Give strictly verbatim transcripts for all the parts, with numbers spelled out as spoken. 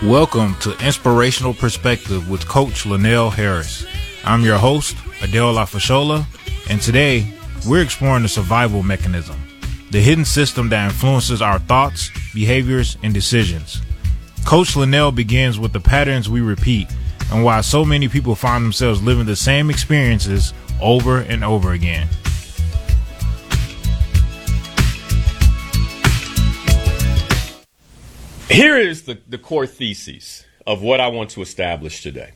Welcome to Inspirational Perspective with Coach Linnell Harris. I'm your host, Adele Lafashola, and today we're exploring the survival mechanism, the hidden system that influences our thoughts, behaviors, and decisions. Coach Linnell begins with the patterns we repeat and why so many people find themselves living the same experiences over and over again. Here is the, the core thesis of what I want to establish today.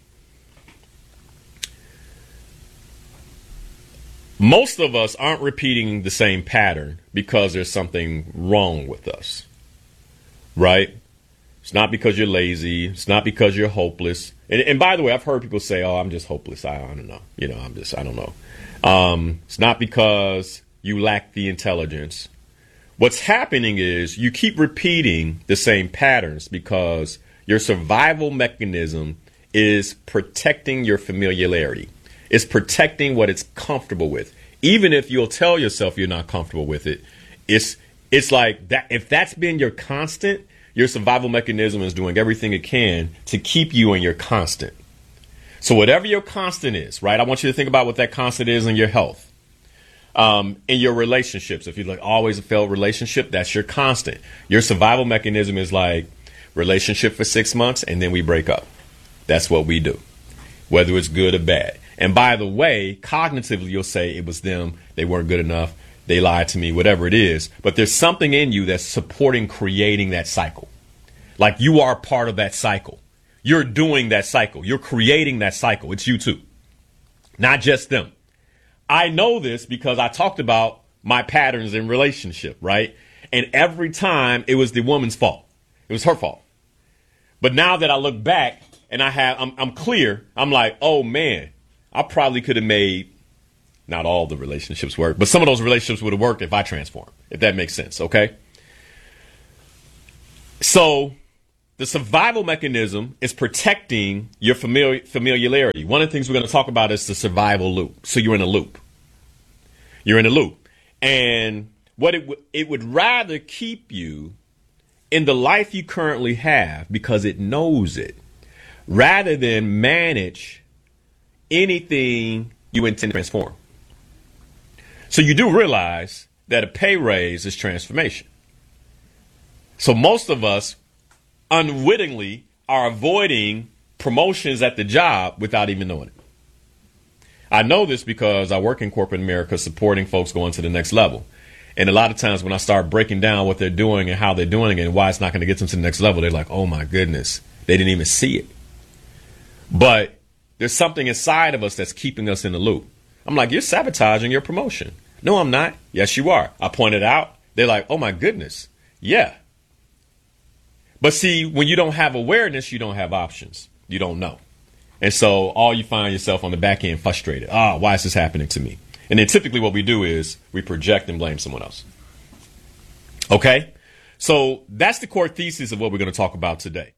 Most of us aren't repeating the same pattern because there's something wrong with us, right? It's not because you're lazy. It's not because you're hopeless. And, and by the way, I've heard people say, oh, I'm just hopeless. I, I don't know. You know, I'm just, I don't know. Um, it's not because you lack the intelligence. What's happening is you keep repeating the same patterns because your survival mechanism is protecting your familiarity. It's protecting what it's comfortable with. Even if you'll tell yourself you're not comfortable with it, it's it's like that. If that's been your constant, your survival mechanism is doing everything it can to keep you in your constant. So whatever your constant is, right? I want you to think about what that constant is in your health. Um, in your relationships, if you like always a failed relationship, that's your constant. Your survival mechanism is like relationship for six months and then we break up. That's what we do, whether it's good or bad. And by the way, cognitively, you'll say it was them. They weren't good enough. They lied to me, whatever it is. But there's something in you that's supporting creating that cycle. Like you are part of that cycle. You're doing that cycle. You're creating that cycle. It's you too, not just them. I know this because I talked about my patterns in relationship, right? And every time it was the woman's fault. It was her fault. But now that I look back and I have, I'm, I'm clear. I'm like, oh man, I probably could have made not all the relationships work, but some of those relationships would have worked if I transformed, if that makes sense. Okay. So the survival mechanism is protecting your familiar, familiarity. One of the things we're going to talk about is the survival loop. So you're in a loop. You're in a loop. And what it, w- it would rather keep you in the life you currently have because it knows it, rather than manage anything you intend to transform. So you do realize that a pay raise is transformation. So most of us unwittingly are avoiding promotions at the job without even knowing it. I know this because I work in corporate America supporting folks going to the next level. And a lot of times when I start breaking down what they're doing and how they're doing it and why it's not going to get them to the next level, they're like, oh my goodness, they didn't even see it. But there's something inside of us that's keeping us in the loop. I'm like, you're sabotaging your promotion. No, I'm not. Yes, you are. I pointed out. They're like, oh my goodness. Yeah. But see, when you don't have awareness, you don't have options. You don't know. And so all you find yourself on the back end frustrated. Ah, why is this happening to me? And then typically what we do is we project and blame someone else. Okay? So that's the core thesis of what we're going to talk about today.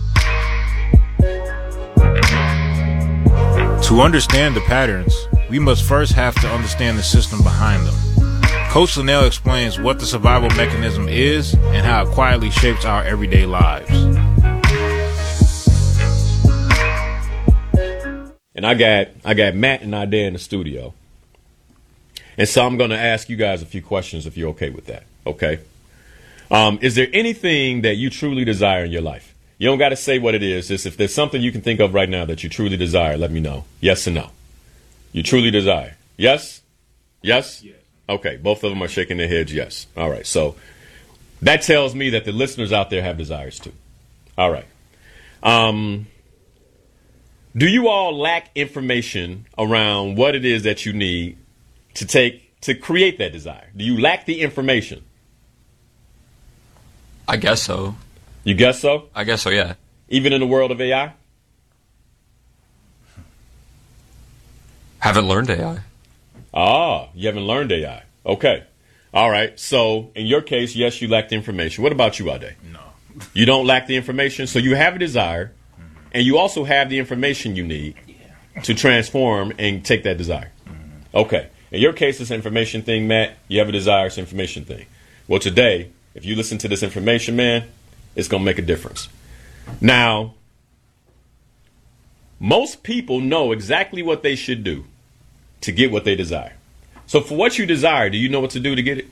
To understand the patterns, we must first have to understand the system behind them. Coach Linnell explains what the survival mechanism is and how it quietly shapes our everyday lives. And I got I got Matt and Idea in the studio. And so I'm going to ask you guys a few questions if you're okay with that. Okay. Um, is there anything that you truly desire in your life? You don't got to say what it is. Just if there's something you can think of right now that you truly desire, let me know. Yes or no? You truly desire. Yes? Yes? Yes. Okay, both of them are shaking their heads yes. All right, so that tells me that the listeners out there have desires too. All right. Um, do you all lack information around what it is that you need to take to create that desire? Do you lack the information? I guess so. You guess so? I guess so, yeah. Even in the world of A I? Haven't learned A I. Ah, you haven't learned A I. Okay. All right. So in your case, yes, you lack the information. What about you, Ade? No. You don't lack the information. So you have a desire, mm-hmm. and you also have the information you need yeah. to transform and take that desire. Mm-hmm. Okay. In your case, this information thing, Matt, you have a desire, it's an information thing. Well, today, if you listen to this information, man, it's going to make a difference. Now, most people know exactly what they should do to get what they desire. So for what you desire, do you know what to do to get it?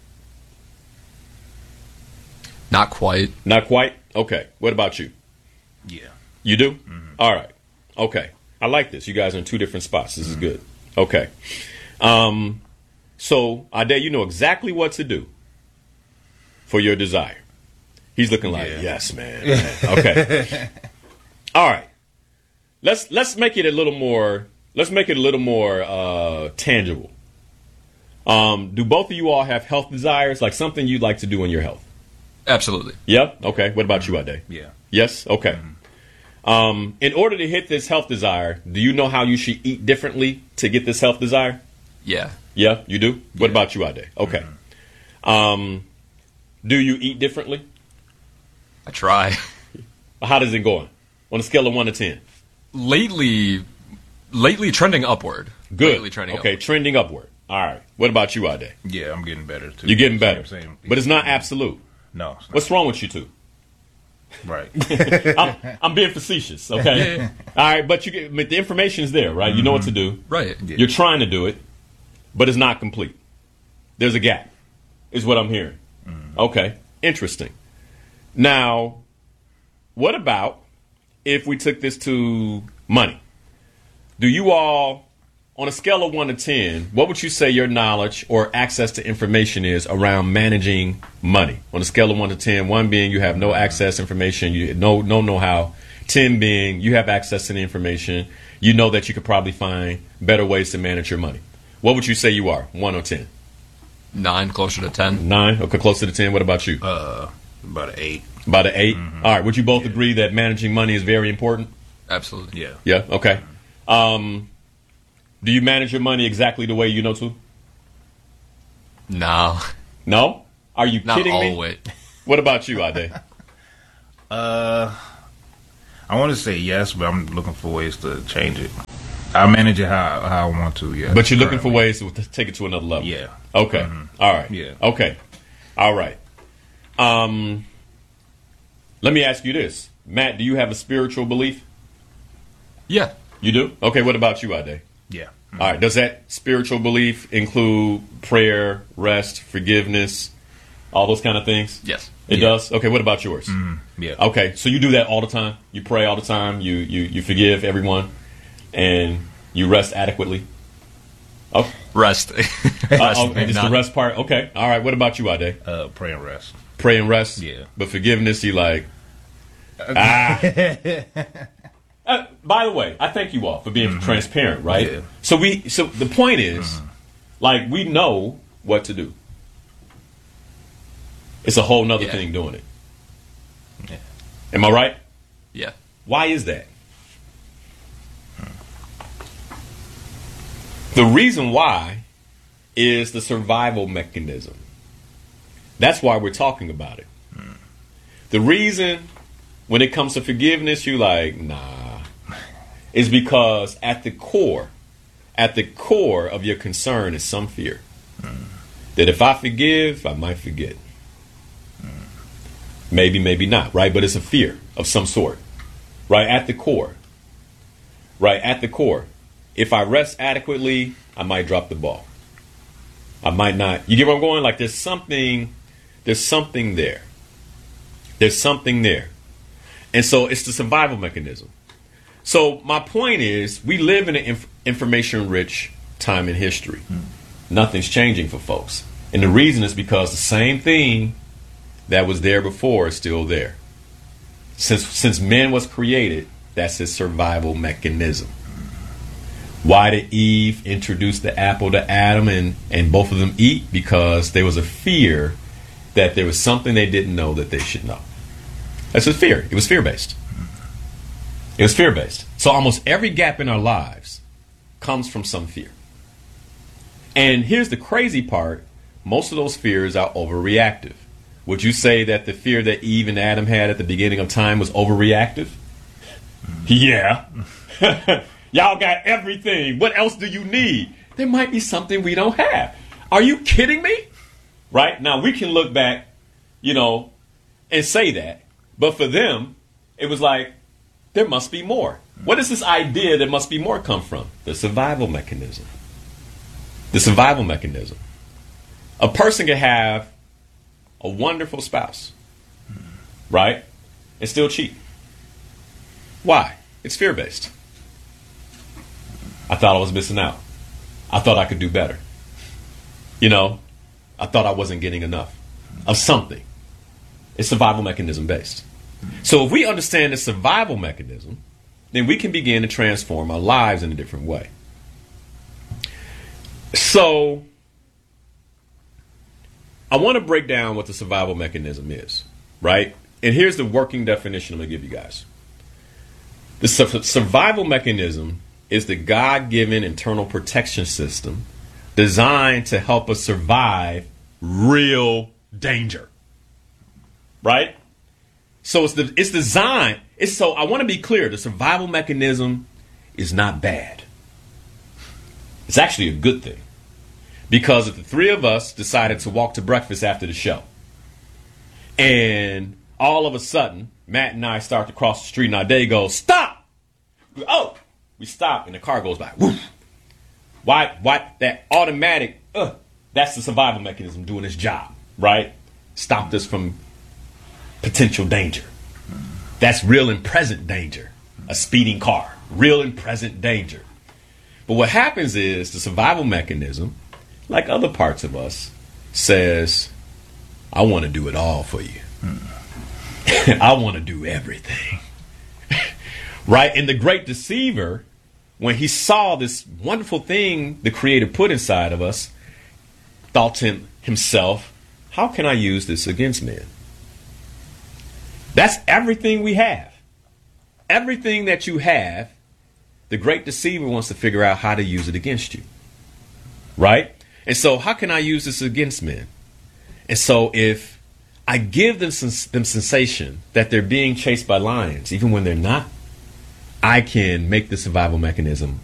Not quite. Not quite? Okay. What about you? Yeah. You do? Mm-hmm. All right. Okay. I like this. You guys are in two different spots. This mm-hmm. is good. Okay. Um, so, Ade, you know exactly what to do for your desire. He's looking like, yeah. yes, man. man. Okay. All right. Let's let's make it a little more. Let's make it a little more uh, tangible. Um, do both of you all have health desires, like something you'd like to do in your health? Absolutely. Yeah. Okay. What about you, Ade? Yeah. Yes. Okay. Mm-hmm. Um, in order to hit this health desire, do you know how you should eat differently to get this health desire? Yeah. Yeah. You do. What yeah. about you, Ade? Okay. Mm-hmm. Um, do you eat differently? I try. How does it going on a scale of one to ten? Lately, lately trending upward. Good. Lately trending okay, upward. trending upward. All right. What about you, Ade? Yeah, I'm getting better too. You're getting better, Same, same but it's not absolute. No. It's not. What's wrong with you two? Right. I'm, I'm being facetious. Okay. Yeah. All right, but you get, but the information is there, right? Mm-hmm. You know what to do. Right. Yeah. You're trying to do it, but it's not complete. There's a gap, is what I'm hearing. Mm-hmm. Okay. Interesting. Now, what about if we took this to money? Do you all, on a scale of one to ten, what would you say your knowledge or access to information is around managing money? On a scale of one to ten, one being you have no access information, you no no know-how. ten being you have access to the information, you know that you could probably find better ways to manage your money. What would you say you are, one or ten? Nine, closer to ten. Nine, okay, closer to ten. What about you? Uh, about an eight. About an eight? Mm-hmm. All right, would you both Yeah. agree that managing money is very important? Absolutely. Yeah. Yeah, okay. Um, do you manage your money exactly the way you know to? No. No? Are you Not kidding me? always. What about you, Ade? Uh, I want to say yes, but I'm looking for ways to change it. I manage it how how I want to. Yeah. But you're looking for currently. ways to t- take it to another level. Yeah. Okay. Mhm. All right. Yeah. Okay. All right. Um, let me ask you this, Matt. Do you have a spiritual belief? Yeah. You do? Okay. What about you, Ade? Yeah. All right. Does that spiritual belief include prayer, rest, forgiveness, all those kind of things? Yes. It Yeah. does. Okay. What about yours? Mhm. Yeah. Okay. So you do that all the time. You pray all the time. You you you forgive everyone, and you rest adequately. Oh, Rest. uh, Rest, oh, maybe it's the not. rest part. Okay. All right. What about you, Ade? Uh, pray and rest. Pray and rest. Yeah. But forgiveness, you like. Ah. Uh, by the way, I thank you all for being Mm-hmm. transparent, right? Yeah. So we. So the point is, Mm-hmm. like, we know what to do. It's a whole nother Yeah. thing doing it. Yeah. Am I right? Yeah. Why is that? The reason why is the survival mechanism. That's why we're talking about it. The reason when it comes to forgiveness, you like, nah, is because at the core, at the core of your concern is some fear. That if I forgive, I might forget. Maybe, maybe not, right? But it's a fear of some sort, right? At the core, right? At the core. If I rest adequately, I might drop the ball. I might not. You get where I'm going? Like there's something, there's something there. There's something there. And so it's the survival mechanism. So my point is we live in an inf- information-rich time in history. Mm. Nothing's changing for folks. And the reason is because the same thing that was there before is still there. Since since man was created, that's his survival mechanism. Why did Eve introduce the apple to Adam and, and both of them eat? Because there was a fear that there was something they didn't know that they should know. That's a fear. It was fear-based. It was fear-based. So almost every gap in our lives comes from some fear. And here's the crazy part. Most of those fears are overreactive. Would you say that the fear that Eve and Adam had at the beginning of time was overreactive? Yeah. Y'all got everything. What else do you need? There might be something we don't have. Are you kidding me? Right? Now, we can look back, you know, and say that. But for them, It was like, there must be more. What does this idea there must be more come from? The survival mechanism. The survival mechanism. A person can have a wonderful spouse, right? And still cheat. Why? It's fear-based. I thought I was missing out. I thought I could do better. You know, I thought I wasn't getting enough of something. It's survival mechanism based. So if we understand the survival mechanism, then we can begin to transform our lives in a different way. So I want to break down what the survival mechanism is, right? And here's the working definition I'm going to give you guys. The su- survival mechanism is the God-given internal protection system designed to help us survive real danger. Right? So it's the it's designed. It's so I want to be clear, the survival mechanism is not bad. It's actually a good thing. Because if the three of us decided to walk to breakfast after the show, and all of a sudden, Matt and I start to cross the street and our day goes, stop! Oh! We stop and the car goes by. Woof. Why? Why? That automatic, uh, that's the survival mechanism doing its job, right? Stopped us from potential danger. That's real and present danger. A speeding car. Real and present danger. But what happens is the survival mechanism, like other parts of us, says, I want to do it all for you. I want to do everything. Right? And the great deceiver, when he saw this wonderful thing the Creator put inside of us, thought to him, himself, how can I use this against men? That's everything we have. Everything that you have, the great deceiver wants to figure out how to use it against you. Right? And so how can I use this against men? And so if I give them, them sensation that they're being chased by lions, even when they're not, I can make the survival mechanism